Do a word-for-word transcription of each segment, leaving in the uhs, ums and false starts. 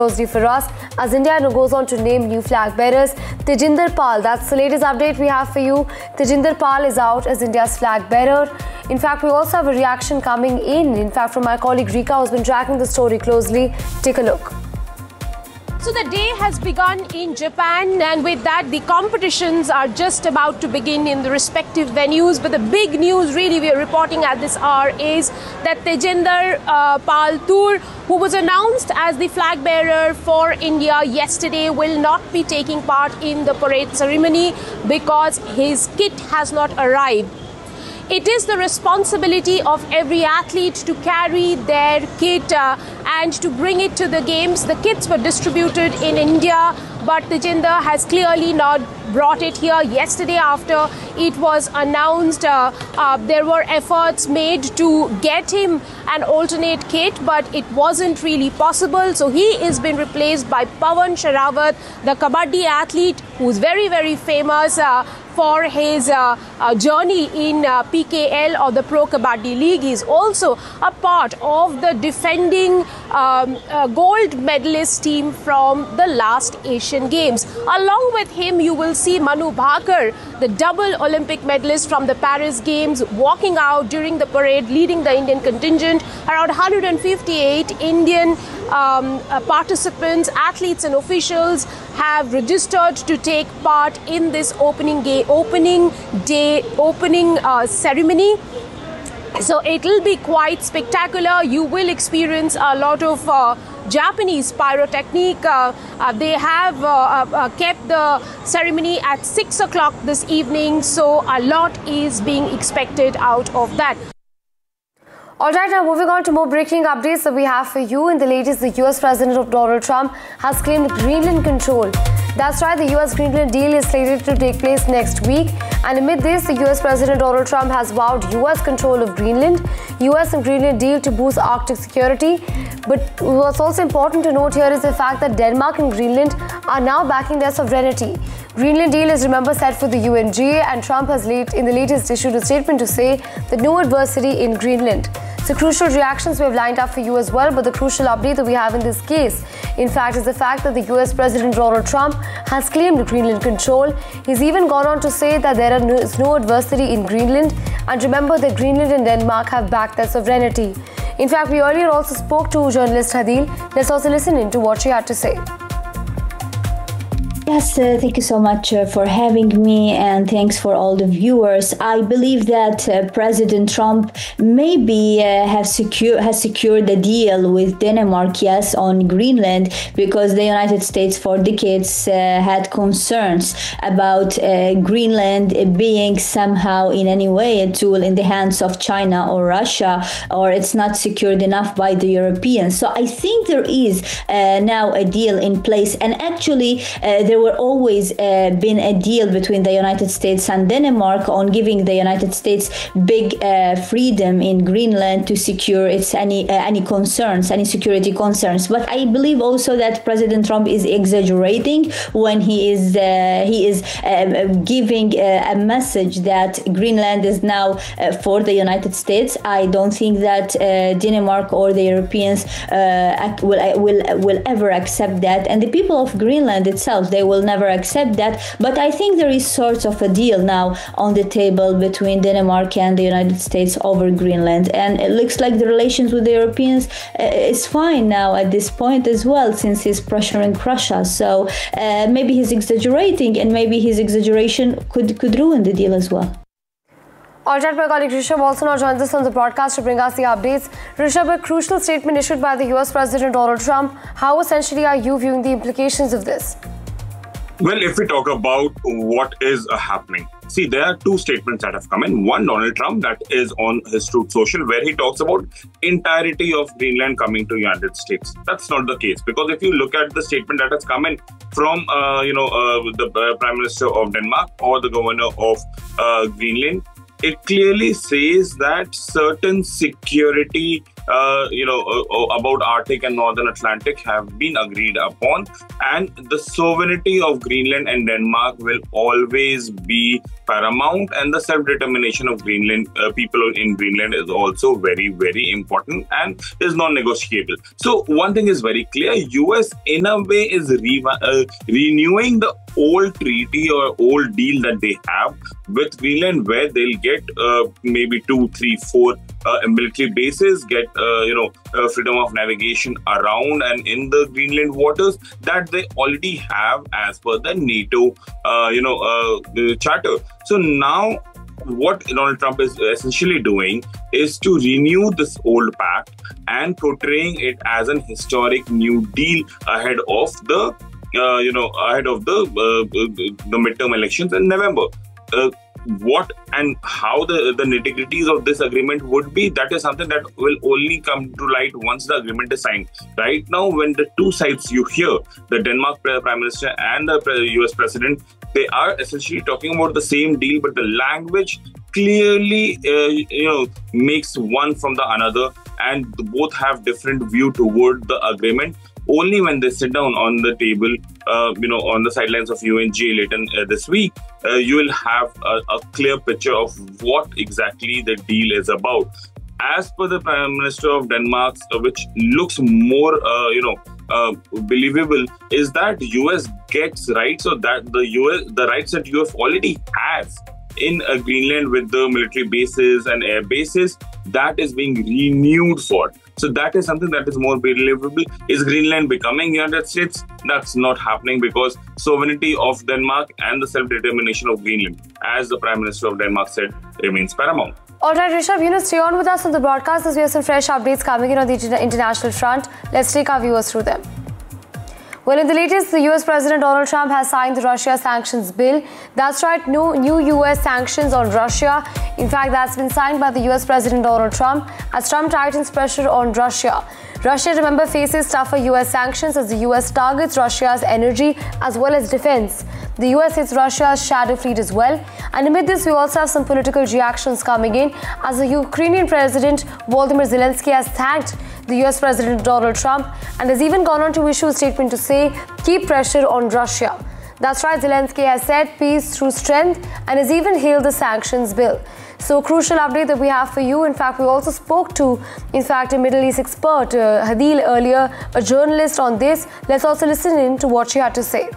Closely for us, as India goes on to name new flag bearers. Tejinder Pal, that's the latest update we have for you. Tejinder Pal is out as India's flag bearer. In fact, we also have a reaction coming in, in fact, from my colleague Rika, who's been tracking the story closely. Take a look. So the day has begun in Japan, and with that the competitions are just about to begin in the respective venues. But the big news really we are reporting at this hour is that Tejinder uh, Pal Tur, who was announced as the flag bearer for India yesterday, will not be taking part in the parade ceremony because his kit has not arrived. It is the responsibility of every athlete to carry their kit uh, and to bring it to the games. The kits were distributed in India, but Tejinder has clearly not brought it here. Yesterday, after it was announced, uh, uh, there were efforts made to get him an alternate kit, but it wasn't really possible. So he is been replaced by Pawan Sharavat, the Kabaddi athlete, who's very, very famous uh, for his uh, uh, journey in uh, P K L, or the Pro Kabaddi League. He is also a part of the defending um, uh, gold medalist team from the last Asian Games. Along with him, you will see Manu Bhakar, the double Olympic medalist from the Paris Games, walking out during the parade, leading the Indian contingent. Around one hundred fifty-eight Indian um, uh, participants, athletes and officials have registered to take part in this opening game. Opening day, opening uh, ceremony. So it will be quite spectacular. You will experience a lot of uh, Japanese pyrotechnic. Uh, uh, they have uh, uh, kept the ceremony at six o'clock this evening. So a lot is being expected out of that. All right, now moving on to more breaking updates that we have for you. In the latest, the U S President Donald Trump has claimed Greenland control. That's right, the U S Greenland deal is slated to take place next week. And amid this, the U S President Donald Trump has vowed U S control of Greenland. U S and Greenland deal to boost Arctic security. But what's also important to note here is the fact that Denmark and Greenland are now backing their sovereignty. Greenland deal is, remember, set for the U N G A, and Trump has late, in the latest issued a statement to say that no adversity in Greenland. So crucial reactions we have lined up for you as well, but the crucial update that we have in this case, in fact, is the fact that the U S President Donald Trump has claimed Greenland control. He's even gone on to say that there is no adversity in Greenland, and remember that Greenland and Denmark have backed their sovereignty. In fact, we earlier also spoke to journalist Hadil. Let's also listen in to what she had to say. Yes, uh, thank you so much uh, for having me, and thanks for all the viewers. I believe that uh, President Trump maybe uh, have secure, has secured a deal with Denmark, yes, on Greenland, because the United States for decades uh, had concerns about uh, Greenland being somehow in any way a tool in the hands of China or Russia, or it's not secured enough by the Europeans. So I think there is uh, now a deal in place, and actually uh, there were always uh, been a deal between the United States and Denmark on giving the United States big uh, freedom in Greenland to secure its any uh, any concerns, any security concerns. But I believe also that President Trump is exaggerating when he is uh, he is uh, giving uh, a message that Greenland is now uh, for the United States. I don't think that uh, Denmark or the Europeans uh, will will will ever accept that, and the people of Greenland itself, they will never accept that. But I think there is sort of a deal now on the table between Denmark and the United States over Greenland, and it looks like the relations with the Europeans uh, is fine now at this point as well, since he's pressuring Russia. So uh, maybe he's exaggerating, and maybe his exaggeration could could ruin the deal as well. All right, my colleague Rishabh also now joins us on the broadcast to bring us the updates. Rishabh, a crucial statement issued by the U S President Donald Trump. How essentially are you viewing the implications of this? Well, if we talk about what is uh, happening, see, there are two statements that have come in. One, Donald Trump, that is on his Truth Social, where he talks about entirety of Greenland coming to United States. That's not the case, because if you look at the statement that has come in from, uh, you know, uh, the uh, Prime Minister of Denmark or the Governor of uh, Greenland, it clearly says that certain security uh, you know, uh, about Arctic and Northern Atlantic have been agreed upon, and the sovereignty of Greenland and Denmark will always be paramount, and the self-determination of Greenland uh, people in Greenland is also very, very important and is non-negotiable. So one thing is very clear: U S in a way is re- uh, renewing the old treaty or old deal that they have with Greenland, where they'll get uh, maybe two, three, four uh, military bases, get uh, you know uh, freedom of navigation around and in the Greenland waters that they already have as per the NATO uh, you know uh, the charter. So now what Donald Trump is essentially doing is to renew this old pact and portraying it as an historic new deal ahead of the uh, you know ahead of the uh, the midterm elections in November. Uh, what and how the, the nitty-gritties of this agreement would be, that is something that will only come to light once the agreement is signed. Right now, when the two sides you hear, the Denmark Prime Minister and the U S President, they are essentially talking about the same deal, but the language clearly uh, you know makes one from the another, and both have different view toward the agreement. Only when they sit down on the table, uh, you know, on the sidelines of U N G A later uh, this week, uh, you will have a, a clear picture of what exactly the deal is about. As per the Prime Minister of Denmark, uh, which looks more, uh, you know, uh, believable, is that U S gets rights, so that the U S, the rights that U S already has in uh, Greenland with the military bases and air bases, that is being renewed for. So that is something that is more believable. Is Greenland becoming United States? That's not happening, because sovereignty of Denmark and the self-determination of Greenland, as the Prime Minister of Denmark said, remains paramount. All right, Rishabh, you know, stay on with us on the broadcast as we have some fresh updates coming in on the international front. Let's take our viewers through them. Well, in the latest, the U S President Donald Trump has signed the Russia sanctions bill. That's right, no new U S sanctions on Russia. In fact, that's been signed by the U S President Donald Trump as Trump tightens pressure on Russia. Russia, remember, faces tougher U S sanctions as the U S targets Russia's energy as well as defense. The U S hits Russia's shadow fleet as well. And amid this, we also have some political reactions coming in as the Ukrainian President Volodymyr Zelensky has thanked the U S President Donald Trump and has even gone on to issue a statement to say, keep pressure on Russia. That's right, Zelensky has said peace through strength and has even hailed the sanctions bill. So, crucial update that we have for you. In fact, we also spoke to, in fact, a Middle East expert, uh, Hadil, earlier, a journalist on this. Let's also listen in to what she had to say.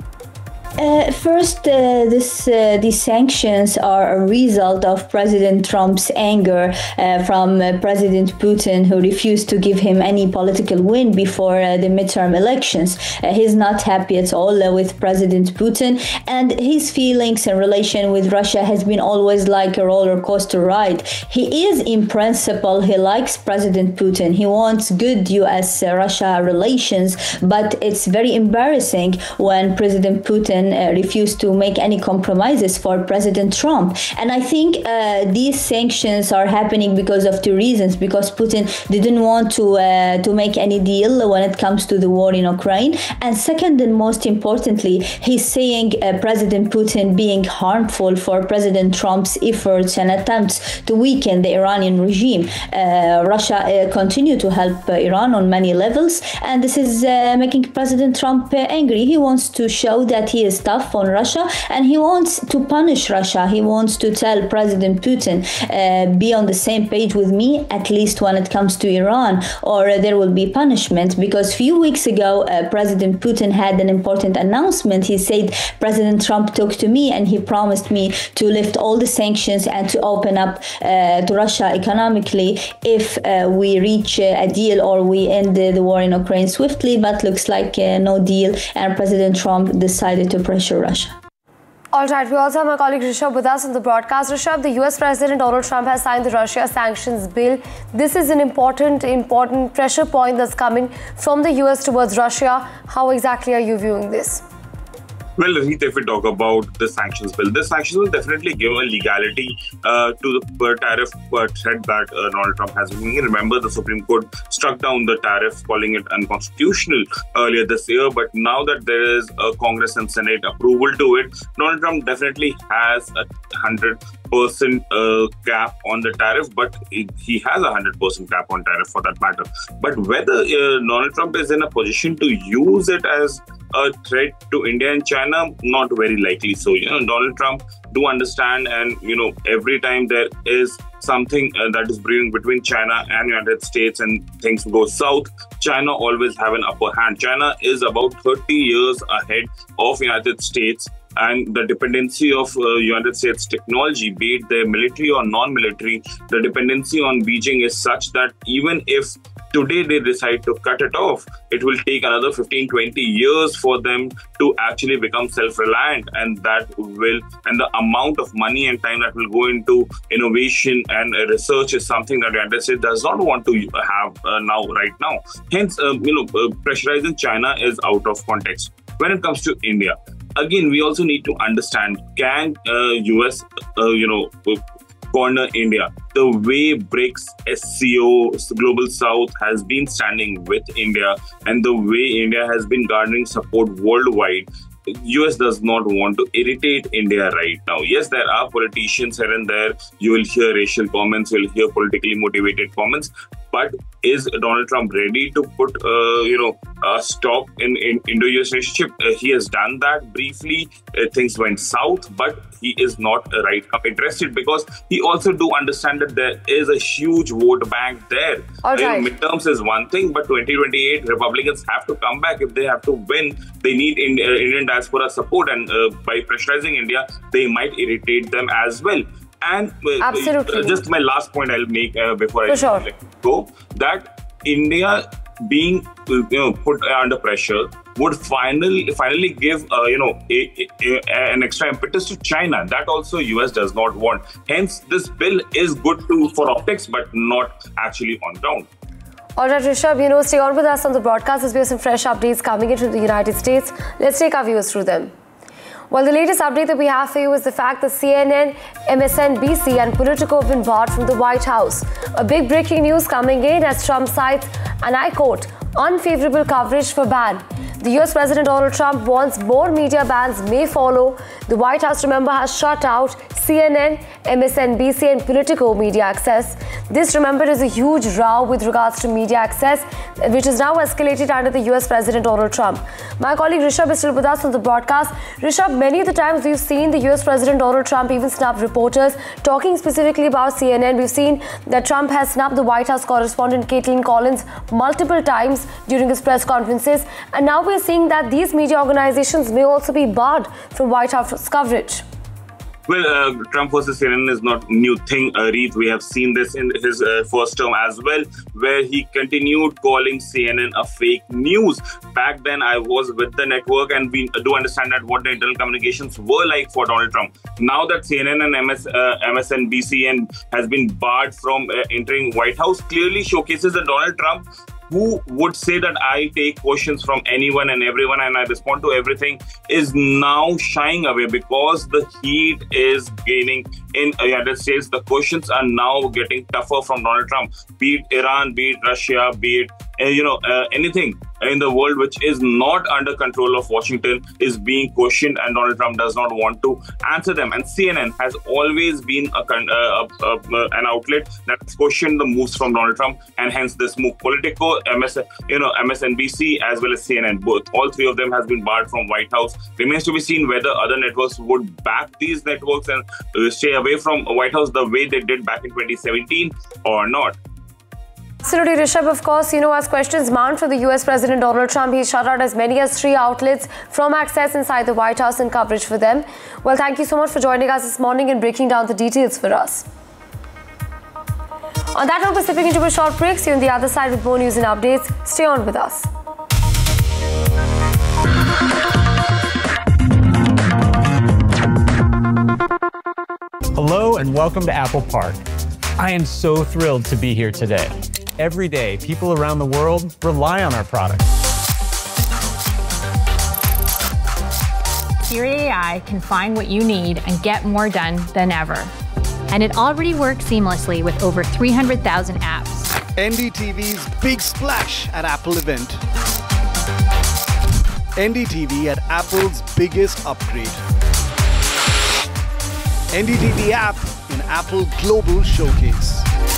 Uh, first, uh, this, uh, these sanctions are a result of President Trump's anger uh, from uh, President Putin, who refused to give him any political win before uh, the midterm elections. Uh, he's not happy at all uh, with President Putin, and his feelings in relation with Russia has been always like a roller coaster ride. He is, in principle, he likes President Putin. He wants good U S Russia relations, but it's very embarrassing when President Putin Uh, refused to make any compromises for President Trump. And I think uh, these sanctions are happening because of two reasons. Because Putin didn't want to uh, to make any deal when it comes to the war in Ukraine. And second, and most importantly, he's saying uh, President Putin being harmful for President Trump's efforts and attempts to weaken the Iranian regime. Uh, Russia uh, continue to help uh, Iran on many levels, and this is uh, making President Trump uh, angry. He wants to show that he is tough on Russia, and he wants to punish Russia. He wants to tell President Putin, uh, be on the same page with me, at least when it comes to Iran, or uh, there will be punishment. Because a few weeks ago, uh, President Putin had an important announcement. He said, President Trump talked to me and he promised me to lift all the sanctions and to open up uh, to Russia economically if uh, we reach uh, a deal or we end the, the war in Ukraine swiftly. But looks like uh, no deal, and President Trump decided to pressure Russia. All right, we also have my colleague Rishabh with us on the broadcast. Rishabh, the U S President Donald Trump has signed the Russia sanctions bill. This is an important, important pressure point that's coming from the U S towards Russia. How exactly are you viewing this? Well, if we talk about the sanctions bill, the sanctions will definitely give a legality uh, to the uh, tariff uh, threat that uh, Donald Trump has been. Remember, the Supreme Court struck down the tariff, calling it unconstitutional earlier this year. But now that there is a Congress and Senate approval to it, Donald Trump definitely has a hundred percent uh, cap on the tariff, but he has a one hundred percent cap on tariff for that matter. But whether uh, Donald Trump is in a position to use it as a threat to India and China, not very likely so. You know, Donald Trump do understand, and you know, every time there is something uh, that is brewing between China and United States and things go south, China always have an upper hand. China is about thirty years ahead of United States, and the dependency of uh, United States technology, be it their military or non-military, the dependency on Beijing is such that even if today they decide to cut it off, it will take another fifteen, twenty years for them to actually become self-reliant, and that will, and the amount of money and time that will go into innovation and uh, research is something that the United States does not want to have uh, now, right now. Hence, uh, you know, uh, pressurizing China is out of context. When it comes to India, again, we also need to understand, can uh, U S, uh, you know, corner India? The way BRICS, S C O, Global South has been standing with India, and the way India has been garnering support worldwide, U S does not want to irritate India right now. Yes, there are politicians here and there. You will hear racial comments, you will hear politically motivated comments. But is Donald Trump ready to put, uh, you know, a stop in, in Indo-U S relationship? Uh, he has done that briefly. Uh, things went south, but he is not uh, right now interested, because he also do understand that there is a huge vote bank there. All right. Uh, you know, midterms is one thing, but twenty twenty-eight Republicans have to come back. If they have to win, they need in, uh, Indian diaspora support, and uh, by pressurizing India, they might irritate them as well. And uh, Absolutely. Uh, just my last point I'll make uh, before For I sure. let go, that India being uh, you know put under pressure would finally finally give uh, you know a, a, a, an extra impetus to China. That also U S does not want. Hence, this bill is good to for optics, but not actually on ground. All right, Rishabh, you know, stay on with us on the broadcast as we have some fresh updates coming into the United States. Let's take our viewers through them. Well, the latest update that we have for you is the fact that C N N, M S N B C and Politico have been barred from the White House. A big breaking news coming in as Trump cites, and I quote, unfavorable coverage for ban. The U S President Donald Trump warns more media bans may follow. The White House, remember, has shut out C N N, M S N B C and Politico media access. This, remember, is a huge row with regards to media access, which is now escalated under the U S President Donald Trump. My colleague Rishabh is still with us on the broadcast. Rishabh, many of the times we've seen the U S President Donald Trump even snub reporters talking specifically about C N N. We've seen that Trump has snubbed the White House correspondent Caitlin Collins multiple times during his press conferences, and now we're seeing that these media organizations may also be barred from White House coverage. Well, uh, Trump versus C N N is not a new thing, uh, Reith. We have seen this in his uh, first term as well, where he continued calling C N N a fake news. Back then, I was with the network, and we do understand that what the internal communications were like for Donald Trump. Now that C N N and M S, uh, M S N B C and has been barred from uh, entering White House, clearly showcases that Donald Trump, who would say that I take questions from anyone and everyone and I respond to everything, is now shying away because the heat is gaining in the United States. The questions are now getting tougher from Donald Trump, be it Iran, be it Russia, be it uh, you know uh, anything in the world which is not under control of Washington is being questioned, and Donald Trump does not want to answer them. And C N N has always been a, uh, uh, uh, an outlet that's questioned the moves from Donald Trump, and hence this move. Politico, M S, you know, M S N B C as well as C N N, both, all three of them has been barred from White House. Remains to be seen whether other networks would back these networks and uh, stay away from White House the way they did back in twenty seventeen or not. Absolutely, Rishabh. Of course, you know, as questions mount for the U S President Donald Trump, he shut out as many as three outlets from access inside the White House and coverage for them. Well, thank you so much for joining us this morning and breaking down the details for us. On that note, we're stepping into a short break. See you on the other side with more news and updates. Stay on with us. Hello and welcome to Apple Park. I am so thrilled to be here today. Every day, people around the world rely on our products. Siri A I can find what you need and get more done than ever. And it already works seamlessly with over three hundred thousand apps. N D T V's big splash at Apple event. N D T V at Apple's biggest upgrade. N D T V app Apple Global Showcase.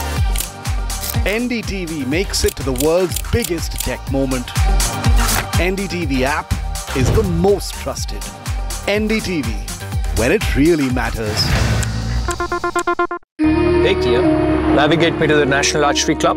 N D T V makes it to the world's biggest tech moment. N D T V app is the most trusted. N D T V, when it really matters. Hey Kia, navigate me to the National Archery Club.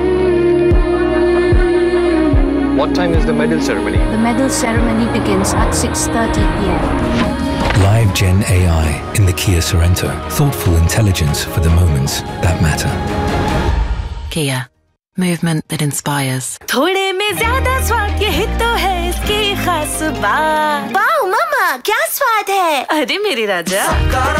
What time is the medal ceremony? The medal ceremony begins at six thirty p m Live Gen A I in the Kia Sorento. Thoughtful intelligence for the moments that matter. Kia, movement that inspires. थोड़े में ज़्यादा स्वाद यही तो है इसकी खास बात। वाओ मामा, क्या स्वाद है? अरे मेरे राजा।